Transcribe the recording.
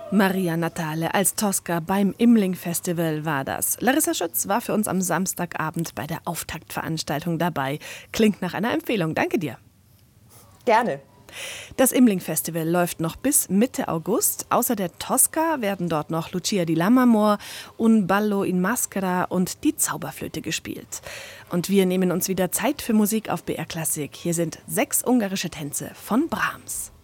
Maria Natale als Tosca beim Imling-Festival war das. Larissa Schütz war für uns am Samstagabend bei der Auftaktveranstaltung dabei. Klingt nach einer Empfehlung. Danke dir. Gerne. Das Imling-Festival läuft noch bis Mitte August. Außer der Tosca werden dort noch Lucia di Lammermoor, Un ballo in maschera und die Zauberflöte gespielt. Und wir nehmen uns wieder Zeit für Musik auf BR Klassik. Hier sind 6 ungarische Tänze von Brahms.